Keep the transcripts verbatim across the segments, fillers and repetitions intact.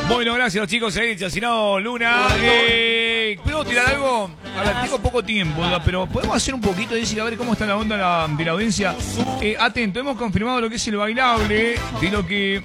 Bueno, gracias chicos, eh, Chacinado Luna. Eh, ¿Puedo tirar algo? A ver, tengo poco tiempo, pero podemos hacer un poquito, Jessica, a ver cómo está la onda de la, de la audiencia. Eh, atento, hemos confirmado lo que es el bailable, de lo que...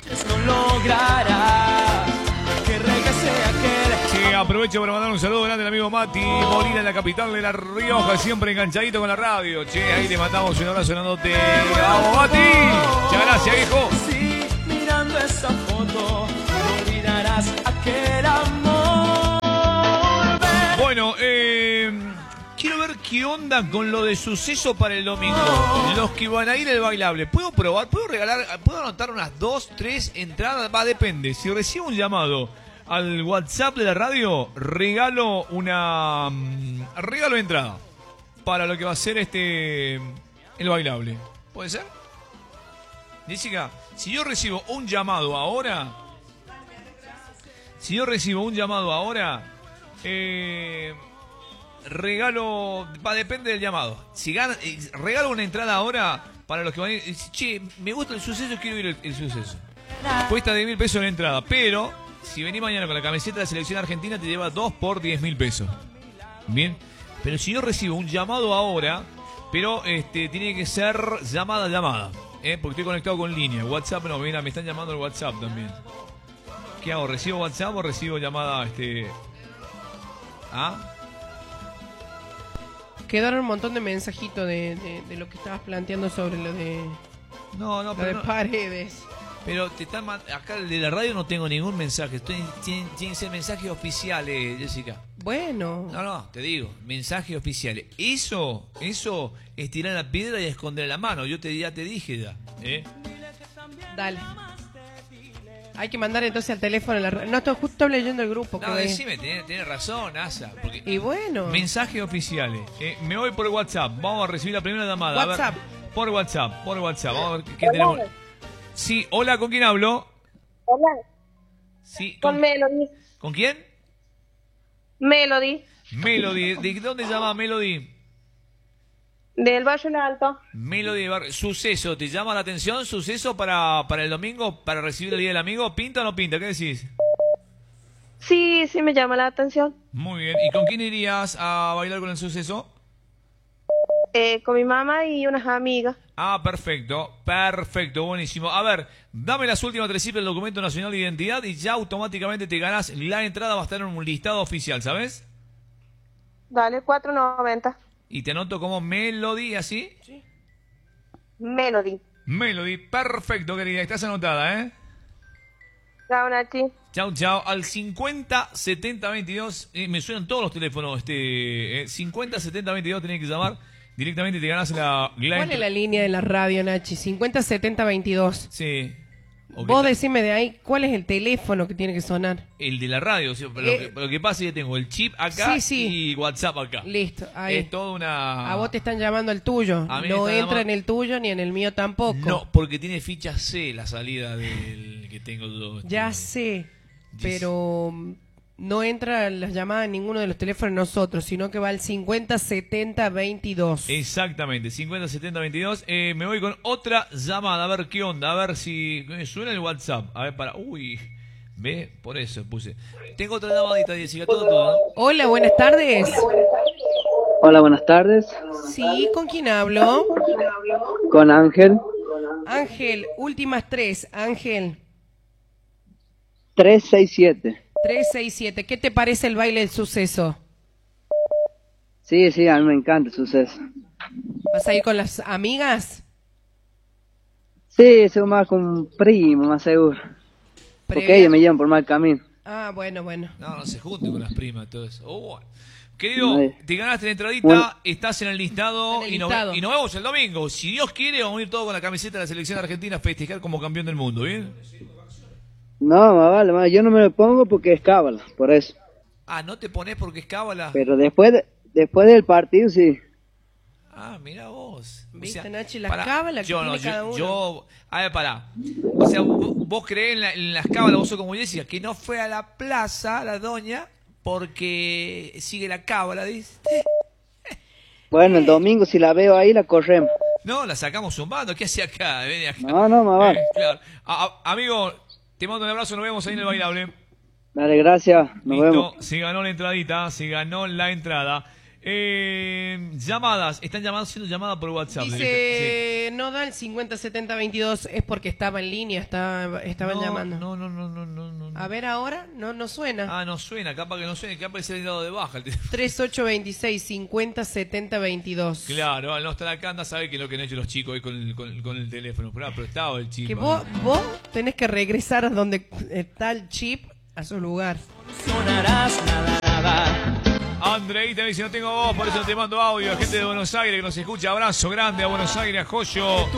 Sí, aprovecho para mandar un saludo grande al amigo Mati Molina, en la capital de La Rioja, siempre enganchadito con la radio. Che, ahí te mandamos un abrazo grandote. ¡Vamos, Mati! Muchas gracias, viejo. Sí, mirando esa foto, no olvidarás aquel amor. Bueno, eh, quiero ver qué onda con lo de suceso para el domingo. Los que van a ir al bailable. ¿Puedo probar? ¿Puedo regalar? ¿Puedo anotar unas dos, tres entradas? Va, depende. Si recibo un llamado al WhatsApp de la radio, regalo una... Regalo entrada para lo que va a ser este... el bailable. ¿Puede ser? Jessica, si yo recibo un llamado ahora... Si yo recibo un llamado ahora... Eh, regalo... Va, depende del llamado. Si gana, eh, regalo una entrada ahora para los que van a ir... Che, me gusta el suceso, quiero ir el, el suceso. Cuesta diez mil pesos la entrada, pero... Si venís mañana con la camiseta de la selección argentina, te lleva dos por diez mil pesos. Bien. Pero si yo recibo un llamado ahora, pero este tiene que ser llamada, llamada. ¿eh? Porque estoy conectado con línea. WhatsApp no, mira, me están llamando el WhatsApp también. ¿Qué hago? ¿Recibo WhatsApp o recibo llamada? este ¿Ah? Quedaron un montón de mensajitos de, de, de lo que estabas planteando sobre lo de, No, no, lo pero de no. Paredes. Pero te están man- acá de la radio no tengo ningún mensaje. Estoy, tienen, tienen que ser mensajes oficiales, Jessica. Bueno. No, no, te digo, mensajes oficiales. Eso, eso es tirar la piedra y esconder la mano. Yo te, ya te dije ya. ¿eh? Dale. Hay que mandar entonces al teléfono. La... No, estoy justo leyendo el grupo. No, que decime, tenés, tenés razón, Asa. Porque y bueno. mensajes oficiales. Eh, me voy por WhatsApp. Vamos a recibir la primera llamada. A ver, WhatsApp. por WhatsApp, por WhatsApp. Vamos a ver qué tenemos. Sí, hola, ¿con quién hablo? Hola, Sí, con Melody. ¿Con quién? Melody, Melody. ¿De dónde llama Melody? del Valle Alto. Melody Bar- Suceso, ¿te llama la atención? ¿Suceso para, para el domingo, para recibir el Día del Amigo? ¿Pinta o no pinta? ¿Qué decís? Sí, sí me llama la atención. Muy bien. ¿Y con quién irías a bailar con el Suceso? Eh, con mi mamá y unas amigas. Ah, perfecto, perfecto, buenísimo. A ver, dame las últimas tres cifras del documento nacional de identidad y ya automáticamente te ganás la entrada, va a estar en un listado oficial, ¿sabes? Dale, cuatro noventa. Y te anoto como Melody, ¿así? Sí. Melody. Melody, perfecto, querida, estás anotada, ¿eh? Chao, Nachi. Chau, chau. Al cincuenta setenta veintidós, eh, me suenan todos los teléfonos, este, eh, cincuenta setenta veintidós tenés que llamar, directamente te ganás la... la ¿Cuál es la línea de la radio, Nachi? cincuenta setenta veintidós. Sí. O que Vos ta- decime de ahí, ¿cuál es el teléfono que tiene que sonar? El de la radio, o sea, lo, Eh, que, lo que pasa es que tengo el chip acá sí, sí. y WhatsApp acá. Listo, ahí. Es toda una... A vos te están llamando al tuyo. A mí me No están entra llamando- en el tuyo ni en el mío tampoco. No, porque tiene ficha C la salida del que tengo yo. este, Ya sé, Yes. pero mm, no entra las llamadas en ninguno de los teléfonos de nosotros, sino que va al cincuenta setenta veintidós. Exactamente, cincuenta setenta veintidós. Eh, me voy con otra llamada, a ver qué onda, a ver si me suena el WhatsApp. A ver, para... Uy, ve, por eso puse. Tengo otra llamadita, Jessica, todo, todo. ¿no? Hola, buenas tardes. Hola, buenas tardes. Sí, ¿con quién hablo? Con Ángel. Ángel, últimas tres, Ángel. tres seis siete. tres seis siete. ¿Qué te parece el baile del Suceso? Sí, sí, a mí me encanta el suceso. ¿Vas a ir con las amigas? Sí, soy más con un primo, más seguro. Porque Previa- ellos me llevan por mal camino. Ah, bueno, bueno. No, no se junte con las primas, todo eso. Oh, querido, No es- te ganaste la entradita, Bueno. estás en el listado, En el y, nos, listado. y nos vemos el domingo. Si Dios quiere, vamos a ir todos con la camiseta de la selección argentina a festejar como campeón del mundo, ¿bien? No, más vale, más, yo no me lo pongo porque es cábala, por eso. Ah, ¿no te pones porque es cábala? Pero después de- después del partido, sí. Ah, mira vos. ¿Viste, Nachi, las cábalas que yo, tiene no, cada yo, uno? yo, a ver, pará. O sea, vos, vos creés en, la- en las cábalas, vos sos como Jessica, que no fue a la plaza, la doña, porque sigue la cábala, dice. Bueno, el domingo si la veo ahí, la corremos. No, la sacamos zumbando, ¿qué hace acá? Vení acá. No, no, más vale. Eh, claro. A- a- amigo, te mando un abrazo, nos vemos ahí en el bailable. Dale, gracias. Nos Listo, vemos. se ganó la entradita, se ganó la entrada. Eh, llamadas, están llamando, haciendo llamadas por WhatsApp. Dice, no da el cincuenta setenta veintidós, es porque estaba en línea, estaba, Sí. estaban no, llamando. No, no, no, no, no, no. A ver ahora, no, no suena. Ah, no suena, capaz que no suena, capaz que se ha dado de baja el teléfono. tres ocho dos seis, cincuenta setenta veintidós. Claro, al no estar acá anda a saber qué es lo que han hecho los chicos hoy con el, con, con el teléfono. Pero, ah, pero estaba el chip. Que ahí. vos, vos tenés que regresar a donde está el chip, a su lugar. Sonarás nada, nada. Andreita me dice, no tengo voz, por eso te mando audio. Gente de Buenos Aires que nos escucha, abrazo grande a Buenos Aires, a Joyo.